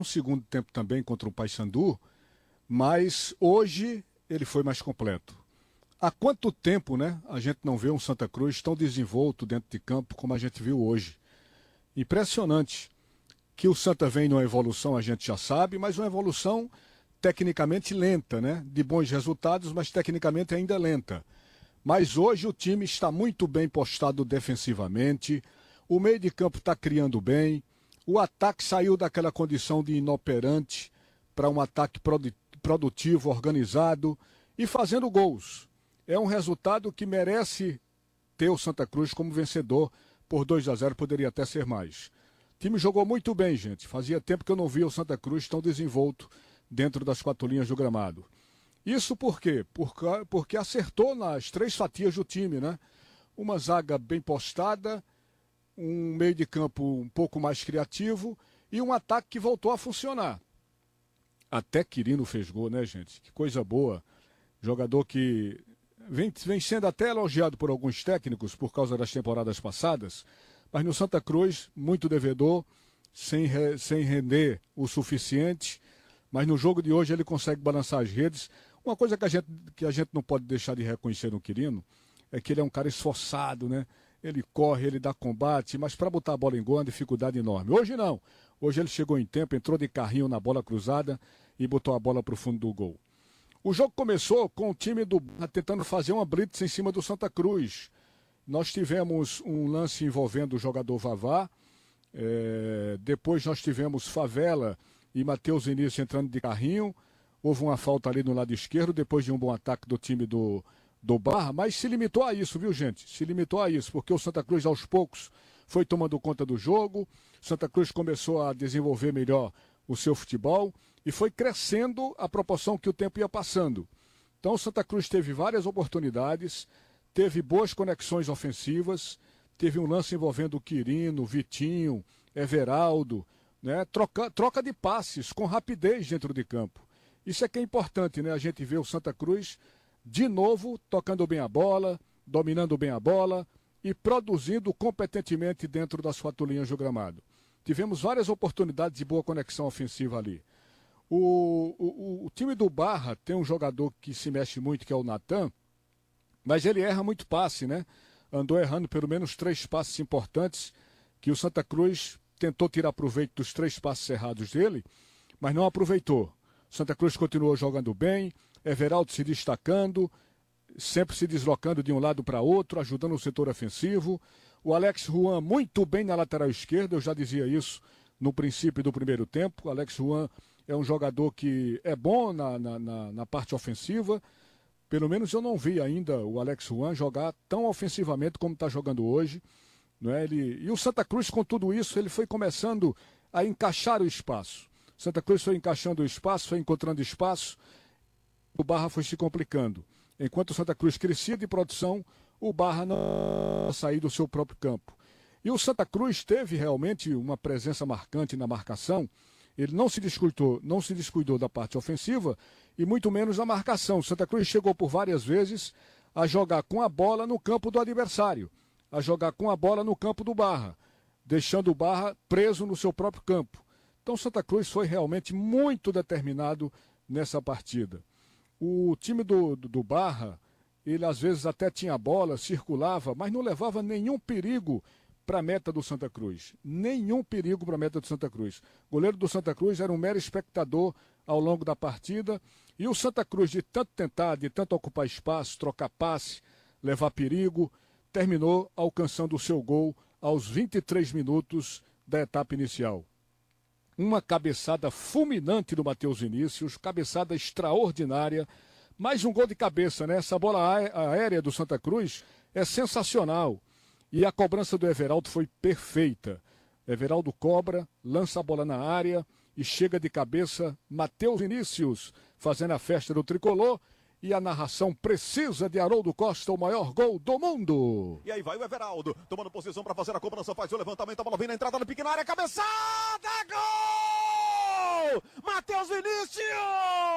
no segundo tempo também contra o Paysandu, mas hoje ele foi mais completo. Há quanto tempo, né, a gente não vê um Santa Cruz tão desenvolto dentro de campo como a gente viu hoje? Impressionante. Que o Santa vem numa evolução, a gente já sabe, mas uma evolução tecnicamente lenta, né? De bons resultados, mas tecnicamente ainda lenta. Mas hoje o time está muito bem postado defensivamente, o meio de campo está criando bem, o ataque saiu daquela condição de inoperante para um ataque produtivo, organizado e fazendo gols. É um resultado que merece ter o Santa Cruz como vencedor por 2-0, poderia até ser mais. O time jogou muito bem, gente. Fazia tempo que eu não via o Santa Cruz tão desenvolto dentro das quatro linhas do gramado. Isso por quê? Porque acertou nas três fatias do time, né? Uma zaga bem postada, um meio de campo um pouco mais criativo e um ataque que voltou a funcionar. Até Quirino fez gol, né, gente? Que coisa boa. Jogador que vem sendo até elogiado por alguns técnicos por causa das temporadas passadas, mas no Santa Cruz, muito devedor, sem render o suficiente, mas no jogo de hoje ele consegue balançar as redes. Uma coisa que a gente não pode deixar de reconhecer no Quirino é que ele é um cara esforçado, né? Ele corre, ele dá combate, mas para botar a bola em gol é uma dificuldade enorme. Hoje não. Hoje ele chegou em tempo, entrou de carrinho na bola cruzada e botou a bola para o fundo do gol. O jogo começou com o time do tentando fazer uma blitz em cima do Santa Cruz. Nós tivemos um lance envolvendo o jogador Vavá. Depois nós tivemos Favela e Matheus Vinícius entrando de carrinho. Houve uma falta ali no lado esquerdo, depois de um bom ataque do time do Barra, mas se limitou a isso, viu, gente? Se limitou a isso, porque o Santa Cruz, aos poucos, foi tomando conta do jogo. Santa Cruz começou a desenvolver melhor o seu futebol e foi crescendo à proporção que o tempo ia passando. Então, o Santa Cruz teve várias oportunidades, teve boas conexões ofensivas, teve um lance envolvendo o Quirino, Vitinho, Everaldo, né? Troca de passes com rapidez dentro de campo. Isso é que é importante, né? A gente vê o Santa Cruz de novo tocando bem a bola, dominando bem a bola e produzindo competentemente dentro das quatro linhas do gramado. Tivemos várias oportunidades de boa conexão ofensiva ali. O time do Barra tem um jogador que se mexe muito, que é o Natan, mas ele erra muito passe, né? Andou errando pelo menos 3 passes importantes, que o Santa Cruz tentou tirar proveito dos 3 passes errados dele, mas não aproveitou. Santa Cruz continuou jogando bem, Everaldo se destacando, sempre se deslocando de um lado para outro, ajudando o setor ofensivo. O Alex Juan muito bem na lateral esquerda, eu já dizia isso no princípio do primeiro tempo. O Alex Juan é um jogador que é bom na parte ofensiva. Pelo menos eu não vi ainda o Alex Juan jogar tão ofensivamente como está jogando hoje. Não é? E o Santa Cruz, com tudo isso, ele foi começando a encaixar o espaço. Santa Cruz foi encaixando o espaço, foi encontrando espaço. O Barra foi se complicando. Enquanto o Santa Cruz crescia de produção, o Barra não saía do seu próprio campo. E o Santa Cruz teve realmente uma presença marcante na marcação. Ele não se descuidou da parte ofensiva e muito menos da marcação. O Santa Cruz chegou por várias vezes a jogar com a bola no campo do adversário, a jogar com a bola no campo do Barra, deixando o Barra preso no seu próprio campo. Então o Santa Cruz foi realmente muito determinado nessa partida. O time do Barra, ele às vezes até tinha bola, circulava, mas não levava nenhum perigo para a meta do Santa Cruz. Nenhum perigo para a meta do Santa Cruz. O goleiro do Santa Cruz era um mero espectador ao longo da partida. E o Santa Cruz, de tanto tentar, de tanto ocupar espaço, trocar passe, levar perigo, terminou alcançando o seu gol aos 23 minutos da etapa inicial. Uma cabeçada fulminante do Matheus Vinícius, cabeçada extraordinária, mais um gol de cabeça, né? Essa bola aérea do Santa Cruz é sensacional. E a cobrança do Everaldo foi perfeita. Everaldo cobra, lança a bola na área e chega de cabeça Matheus Vinícius, fazendo a festa do tricolor. E a narração precisa de Haroldo Costa, o maior gol do mundo. E aí vai o Everaldo, tomando posição para fazer a cobrança, faz o levantamento, a bola vem na entrada na pequena área, cabeçada, gol! Matheus Vinícius!